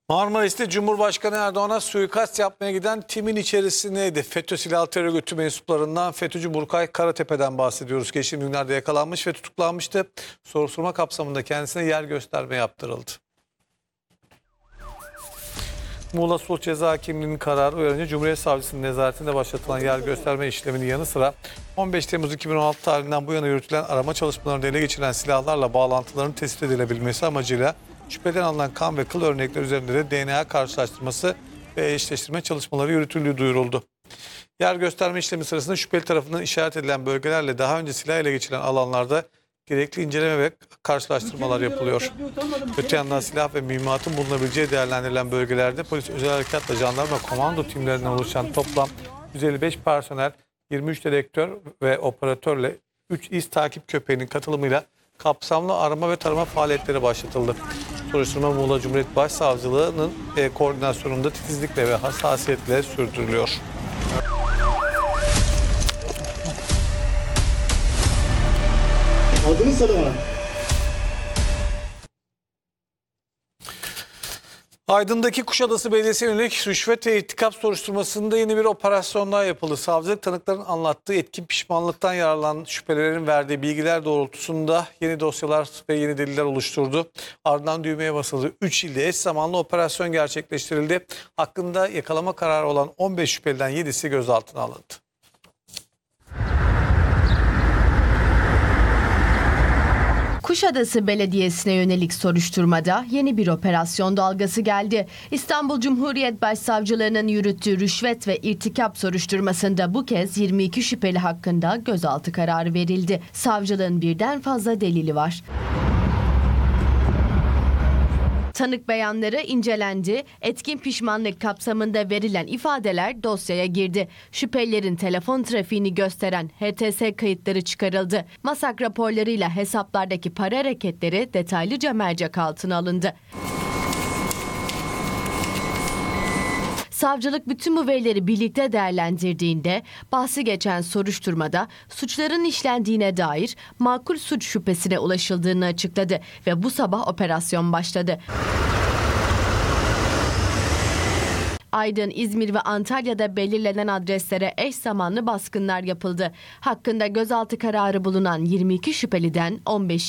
Marmaris'te Cumhurbaşkanı Erdoğan'a suikast yapmaya giden timin içerisindeydi. FETÖ silahlı terör örgütü mensuplarından FETÖ'cü Burkay Karatepe'den bahsediyoruz. Geçtiğimiz günlerde yakalanmış ve tutuklanmıştı. Soruşturma kapsamında kendisine yer gösterme yaptırıldı. Muğla Sulh Ceza Hakimliği'nin kararı uyarınca Cumhuriyet Savcısının nezaretinde başlatılan yer gösterme işleminin yanı sıra 15 Temmuz 2016 tarihinden bu yana yürütülen arama çalışmalarında ele geçirilen silahlarla bağlantıların tespit edilebilmesi amacıyla şüpheden alınan kan ve kıl örnekler üzerinde de DNA karşılaştırması ve eşleştirme çalışmaları yürütüldüğü duyuruldu. Yer gösterme işlemi sırasında şüpheli tarafından işaret edilen bölgelerle daha önce silah ele geçirilen alanlarda gerekli inceleme ve karşılaştırmalar yapılıyor. Öte yandan silah ve mühimmatın bulunabileceği değerlendirilen bölgelerde polis, özel harekatla jandarma komando timlerinden oluşan toplam 155 personel, 23 dedektör ve operatörle 3 iz takip köpeğinin katılımıyla kapsamlı arama ve tarama faaliyetleri başlatıldı. Soruşturma Muğla Cumhuriyet Başsavcılığı'nın koordinasyonunda titizlikle ve hassasiyetle sürdürülüyor. Adını söyle bana. Aydın'daki Kuşadası Belediyesi'ne yönelik rüşvet ve irtikap soruşturmasında yeni bir operasyon daha yapıldı. Savcılık tanıkların anlattığı etkin pişmanlıktan yararlanan şüphelilerin verdiği bilgiler doğrultusunda yeni dosyalar ve yeni deliller oluşturdu. Ardından düğmeye basıldı. 3 ilde eş zamanlı operasyon gerçekleştirildi. Hakkında yakalama kararı olan 15 şüpheliden 7'si gözaltına alındı. Kuşadası Belediyesi'ne yönelik soruşturmada yeni bir operasyon dalgası geldi. İstanbul Cumhuriyet Başsavcılığı'nın yürüttüğü rüşvet ve irtikap soruşturmasında bu kez 22 şüpheli hakkında gözaltı kararı verildi. Savcılığın birden fazla delili var. Tanık beyanları incelendi. Etkin pişmanlık kapsamında verilen ifadeler dosyaya girdi. Şüphelilerin telefon trafiğini gösteren HTS kayıtları çıkarıldı. MASAK raporlarıyla hesaplardaki para hareketleri detaylıca mercek altına alındı. Savcılık bütün bu verileri birlikte değerlendirdiğinde bahsi geçen soruşturmada suçların işlendiğine dair makul suç şüphesine ulaşıldığını açıkladı ve bu sabah operasyon başladı. Aydın, İzmir ve Antalya'da belirlenen adreslere eş zamanlı baskınlar yapıldı. Hakkında gözaltı kararı bulunan 22 şüpheliden 15